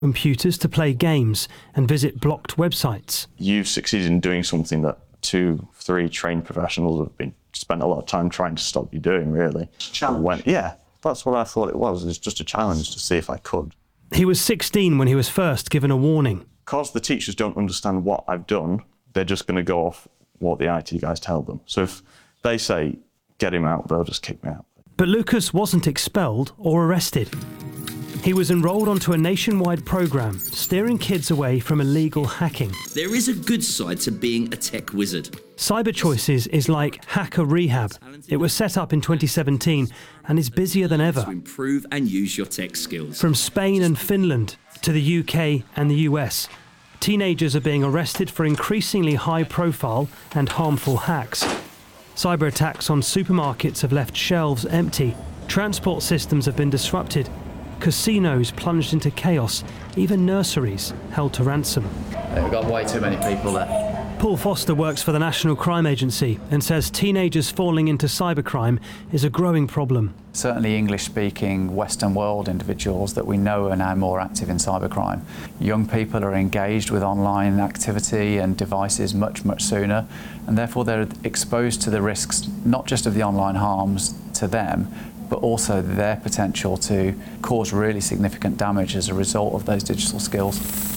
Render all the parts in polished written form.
computers to play games and visit blocked websites. You've succeeded in doing something that 2-3 trained professionals have spent a lot of time trying to stop you doing, really. Challenge. Yeah, that's what I thought it was. It's just a challenge to see if I could. He was 16 when he was first given a warning. Because the teachers don't understand what I've done, they're just going to go off what the IT guys tell them. So if they say, get him out, they'll just kick me out. But Lucas wasn't expelled or arrested. He was enrolled onto a nationwide programme steering kids away from illegal hacking. There is a good side to being a tech wizard. Cyber Choices is like Hacker Rehab. It was set up in 2017 and is busier than ever. To improve and use your tech skills. From Spain and Finland to the UK and the US, teenagers are being arrested for increasingly high-profile and harmful hacks. Cyber attacks on supermarkets have left shelves empty, transport systems have been disrupted, casinos plunged into chaos, even nurseries held to ransom. We've got way too many people there. Paul Foster works for the National Crime Agency and says teenagers falling into cybercrime is a growing problem. Certainly English-speaking Western world individuals that we know are now more active in cybercrime. Young people are engaged with online activity and devices much, much sooner, and therefore they're exposed to the risks not just of the online harms to them, but also their potential to cause really significant damage as a result of those digital skills.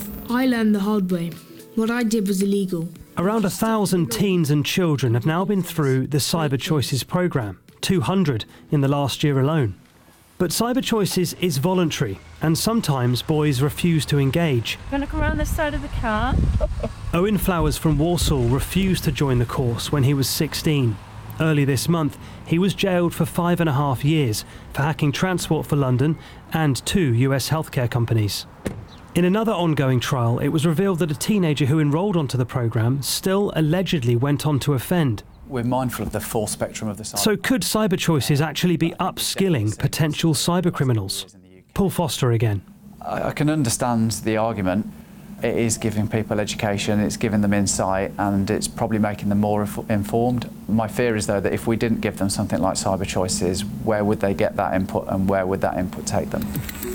I learned the hard way. What I did was illegal. Around 1,000 teens and children have now been through the Cyber Choices programme, 200 in the last year alone. But Cyber Choices is voluntary, and sometimes boys refuse to engage. You want to come around this side of the car? Owen Flowers from Walsall refused to join the course when he was 16. Early this month, he was jailed for 5.5 years for hacking Transport for London and 2 US healthcare companies. In another ongoing trial, it was revealed that a teenager who enrolled onto the programme still allegedly went on to offend. We're mindful of the full spectrum of the cyber. So could Cyber Choices actually be upskilling potential cyber criminals? Paul Foster again. I can understand the argument. It is giving people education, it's giving them insight, and it's probably making them more informed. My fear is, though, that if we didn't give them something like Cyber Choices, where would they get that input and where would that input take them?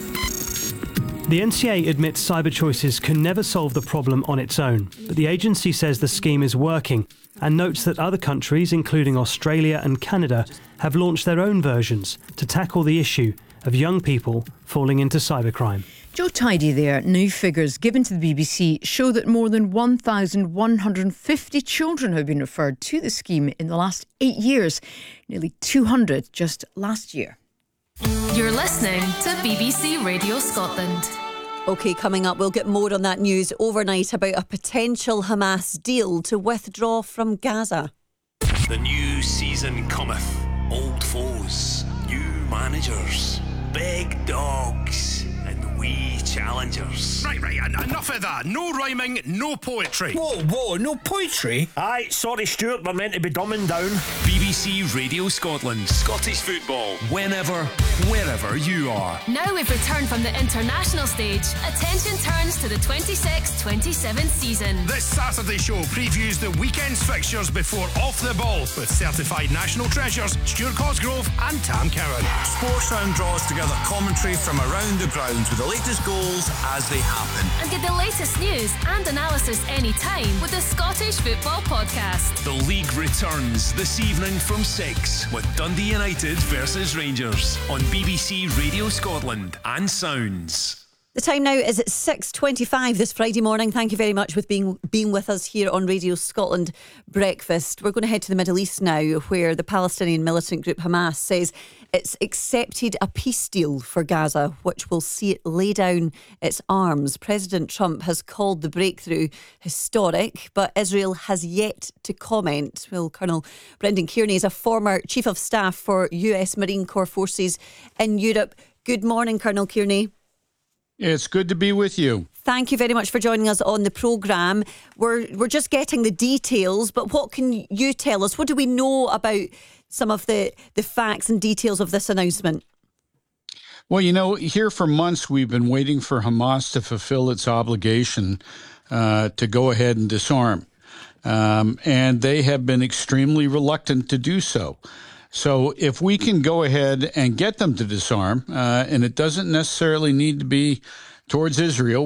The NCA admits Cyber Choices can never solve the problem on its own, but the agency says the scheme is working and notes that other countries, including Australia and Canada, have launched their own versions to tackle the issue of young people falling into cybercrime. Joe Tidy there. New figures given to the BBC show that more than 1,150 children have been referred to the scheme in the last 8 years, nearly 200 just last year. You're listening to BBC Radio Scotland. OK, coming up, we'll get more on that news overnight about a potential Hamas deal to withdraw from Gaza. The new season cometh. Old foes, new managers, big dogs, and wee challengers. Right, enough of that. No rhyming, no poetry. Whoa, no poetry? Aye, sorry Stuart, we're meant to be dumbing down. BBC Radio Scotland. Scottish football. Whenever, wherever you are. Now we've returned from the international stage. Attention turns to the 26-27 season. This Saturday show previews the weekend's fixtures before Off the Ball with certified national treasures Stuart Cosgrove and Tam Cowan. Sportsound draws together commentary from around the grounds with the latest goals as they happen. And get the latest news and analysis anytime with the Scottish Football Podcast. The league returns this evening from 6 with Dundee United versus Rangers on BBC Radio Scotland and Sounds. The time now is at 6:25 this Friday morning. Thank you very much for being with us here on Radio Scotland Breakfast. We're going to head to the Middle East now, where the Palestinian militant group Hamas says it's accepted a peace deal for Gaza, which will see it lay down its arms. President Trump has called the breakthrough historic, but Israel has yet to comment. Well, Colonel Brendan Kearney is a former Chief of Staff for US Marine Corps forces in Europe. Good morning, Colonel Kearney. It's good to be with you. Thank you very much for joining us on the programme. We're just getting the details, but what can you tell us? What do we know about some of the facts and details of this announcement? Well, here for months we've been waiting for Hamas to fulfill its obligation to go ahead and disarm. And they have been extremely reluctant to do so. So if we can go ahead and get them to disarm, and it doesn't necessarily need to be towards Israel.